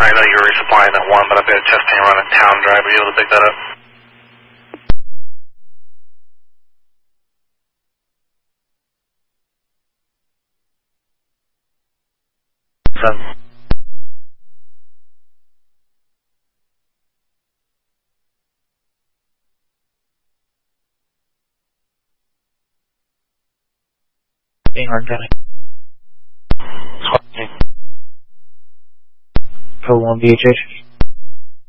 I know you were resupplying that one, but I've got a testing run at Town Drive. Are you able to pick that up? Being Hard County. Code 1 BHH.